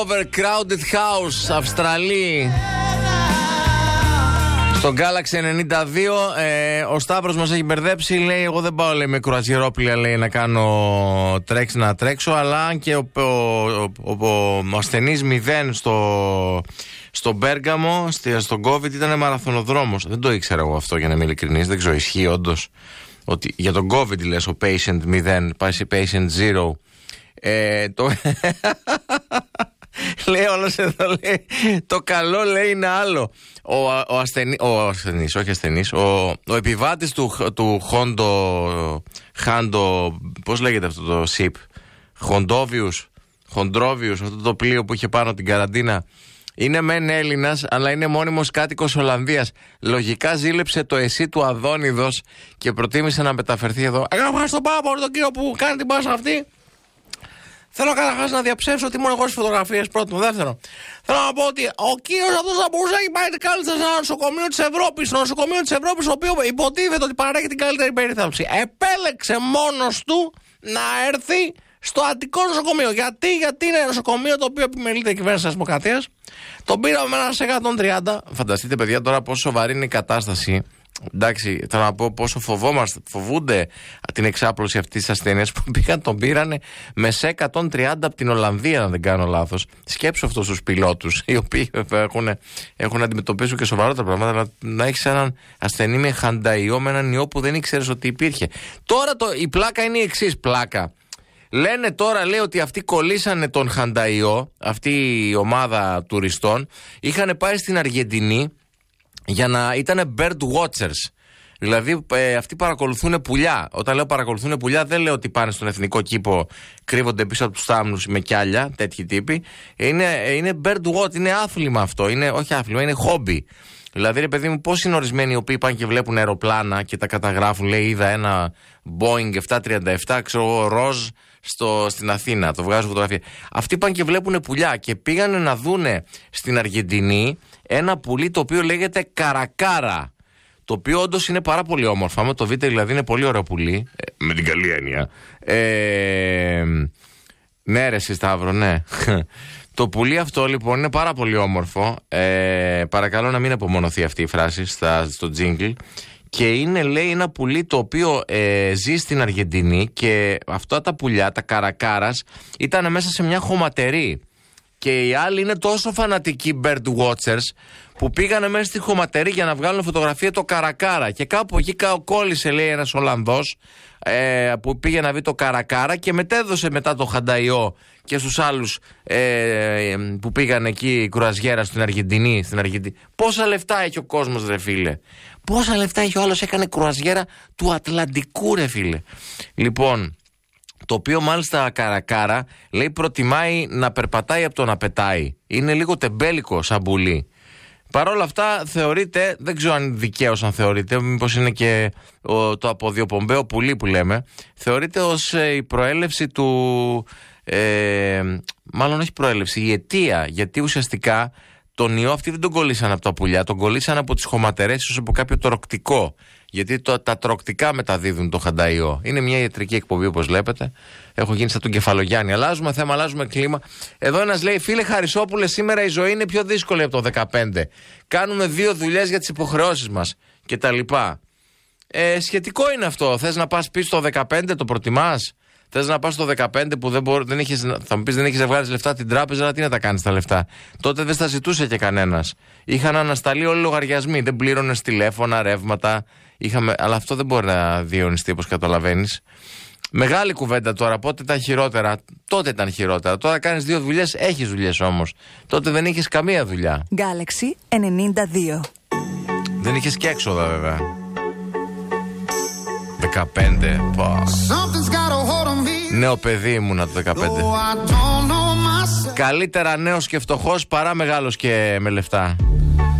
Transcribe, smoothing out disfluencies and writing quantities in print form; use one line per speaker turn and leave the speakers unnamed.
Overcrowded House, Αυστραλή. Στο Galaxy 92, ο Σταύρος μας έχει μπερδέψει. Λέει: εγώ δεν πάω, λέει, με κρουαζιερόπλια, λέει, να κάνω να τρέξω. Αλλά αν και ο ασθενής 0 στο Μπέργαμο, στον COVID, ήταν μαραθωνοδρόμος. Δεν το ήξερα εγώ αυτό, για να είμαι ειλικρινής. Δεν ξέρω, ισχύει όντως ότι για τον COVID λες ο patient 0 πάει σε patient 0. Λέει όλος εδώ, λέει, το καλό, λέει, είναι άλλο. Ο επιβάτης του Χάντο, πώς λέγεται αυτό το ship, Χοντρόβιους, αυτό το πλοίο που είχε πάνω την καραντίνα, είναι μεν Έλληνας, αλλά είναι μόνιμος κάτοικος Ολλανδίας. Λογικά ζήλεψε το εσύ του Αδόνιδος και προτίμησε να μεταφερθεί εδώ. Ευχαριστώ πάρα πολύ τον κύριο που κάνει την πάσα αυτή. Θέλω καταρχάς να διαψεύσω ότι ήμουν εγώ στις φωτογραφίες, πρώτον. Δεύτερον, θέλω να πω ότι ο κύριος αυτός θα μπορούσε να έχει πάει κάλλιστα σε ένα νοσοκομείο της Ευρώπης, στο νοσοκομείο της Ευρώπης, το οποίο υποτίθεται ότι παρέχει την καλύτερη περίθαλψη. Επέλεξε μόνος του να έρθει στο Αττικό νοσοκομείο. Γιατί είναι ένα νοσοκομείο το οποίο επιμελείται η κυβέρνηση της Δημοκρατίας. Τον πήραμε με ένα σε 130. Φανταστείτε, παιδιά, τώρα πόσο σοβαρή είναι η κατάσταση. Εντάξει, θέλω να πω πόσο φοβούνται την εξάπλωση αυτής της ασθένειας που τον πήρανε με σε 130 από την Ολλανδία, αν δεν κάνω λάθος. Σκέψου αυτούς τους πιλότους, οι οποίοι έχουν αντιμετωπίσει και σοβαρότερα πράγματα. Να έχεις έναν ασθενή με χανταϊό, με έναν ιό που δεν ήξερες ότι υπήρχε. Τώρα η πλάκα είναι η εξής πλάκα. Λένε τώρα, λέει, ότι αυτοί κολλήσανε τον χανταϊό, αυτή η ομάδα τουριστών, είχαν πάει στην Αργεντινή για να ήταν bird watchers. Δηλαδή αυτοί παρακολουθούν πουλιά. Όταν λέω παρακολουθούν πουλιά, δεν λέω ότι πάνε στον εθνικό κήπο, κρύβονται πίσω από τους θάμνους με κιάλια, τέτοιοι τύποι. Είναι bird watch, είναι άθλημα αυτό. Όχι άθλημα, είναι χόμπι. Δηλαδή, ρε παιδί μου, πώς είναι ορισμένοι οι οποίοι πάνε και βλέπουν αεροπλάνα και τα καταγράφουν. Λέει, είδα ένα Boeing 737, ξέρω εγώ, ροζ στην Αθήνα. Το βγάζω φωτογραφία. Αυτοί πάνε και βλέπουν πουλιά και πήγανε να δούνε στην Αργεντινή ένα πουλί το οποίο λέγεται καρακάρα. Το οποίο όντως είναι πάρα πολύ όμορφο. Άμα το δείτε, δηλαδή, είναι πολύ ωραίο πουλί. Με την καλή έννοια. Ναι, ρε εσύ, Σταύρο, ναι. Το πουλί αυτό, λοιπόν, είναι πάρα πολύ όμορφο. Παρακαλώ να μην απομονωθεί αυτή η φράση στο jingle. Και είναι, λέει, ένα πουλί το οποίο ζει στην Αργεντινή και αυτά τα πουλιά, τα καρακάρας, ήταν μέσα σε μια χωματερή. Και οι άλλοι είναι τόσο φανατικοί bird watchers που πήγανε μέσα στη χωματερή για να βγάλουν φωτογραφία το καρακάρα. Και κάπου εκεί κόλλησε, λέει, ένας Ολλανδός που πήγε να δει το καρακάρα και μετέδωσε μετά το χανταϊό και στους άλλους που πήγαν εκεί κρουαζιέρα στην Αργεντινή. Πόσα λεφτά έχει ο κόσμος, ρε φίλε. Πόσα λεφτά έχει ο άλλος, έκανε κρουαζιέρα του Ατλαντικού, ρε φίλε. Λοιπόν, το οποίο μάλιστα καρακάρα, λέει, προτιμάει να περπατάει από το να πετάει. Είναι λίγο τεμπέλικο σαν πουλί. Παρ' όλα αυτά θεωρείται, δεν ξέρω αν δικαίως αν θεωρείται, μήπως είναι και το αποδιοπομπαίο πουλί που λέμε, θεωρείται ως η προέλευση του, μάλλον όχι προέλευση, η αιτία, γιατί ουσιαστικά τον ιό αυτοί δεν τον κολλήσαν από τα πουλιά, τον κολλήσαν από τις χωματερές, ίσως από κάποιο τροκτικό. Γιατί τα τροκτικά μεταδίδουν το χανταϊό. Είναι μια ιατρική εκπομπή, όπως βλέπετε. Έχω γίνει σαν τον Κεφαλογιάννη. Αλλάζουμε θέμα, αλλάζουμε κλίμα. Εδώ ένας λέει: φίλε Χαρισόπουλε, σήμερα η ζωή είναι πιο δύσκολη από το 15. Κάνουμε 2 δουλειές για τις υποχρεώσεις μας κτλ. Σχετικό είναι αυτό. Θες να πας πίσω στο 15, το προτιμάς? Θες να πας στο 15 που δεν είχες, θα μου πεις, δεν έχεις να βγάλεις λεφτά την τράπεζα, αλλά τι να τα κάνεις τα λεφτά? Τότε δεν στα ζητούσε και κανένας. Είχαν ανασταλεί όλοι οι λογαριασμοί. Δεν πλήρωνες τηλέφωνα, ρεύματα. Αλλά αυτό δεν μπορεί να διαιωνιστεί, όπως καταλαβαίνεις. Μεγάλη κουβέντα τώρα. Πότε ήταν χειρότερα? Τότε ήταν χειρότερα. Τώρα κάνεις 2 δουλειές, έχεις δουλειές όμως. Τότε δεν είχες καμία δουλειά.
Galaxy 92.
Δεν είχες και έξοδα, βέβαια. 15. Νέο παιδί ήμουνα το 15. Καλύτερα νέος και φτωχός παρά μεγάλος και με λεφτά.